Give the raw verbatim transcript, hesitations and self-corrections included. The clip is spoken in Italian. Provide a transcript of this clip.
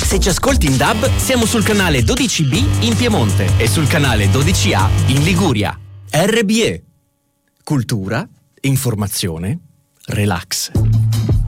Se ci ascolti in D A B, siamo sul canale dodici B in Piemonte e sul canale dodici A in Liguria. R B E. Cultura, informazione, relax.